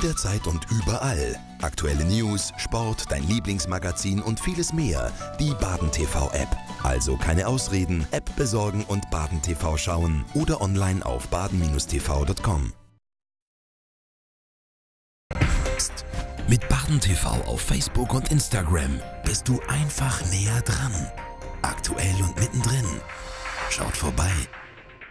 Jederzeit und überall. Aktuelle News, Sport, dein Lieblingsmagazin und vieles mehr. Die Baden TV App. Also keine Ausreden, App besorgen und Baden TV schauen oder online auf baden-tv.com. Mit Baden TV auf Facebook und Instagram bist du einfach näher dran. Aktuell und mittendrin. Schaut vorbei.